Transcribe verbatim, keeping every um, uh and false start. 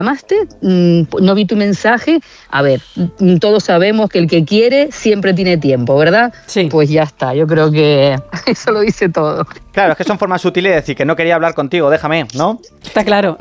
llamaste, no vi tu mensaje. A ver, todos sabemos que el que quiere siempre tiene tiempo, ¿verdad? Sí. Pues ya está, yo creo que eso lo dice todo. Claro, es que son formas sutiles de decir que no quería hablar contigo, déjame, ¿no? Está claro.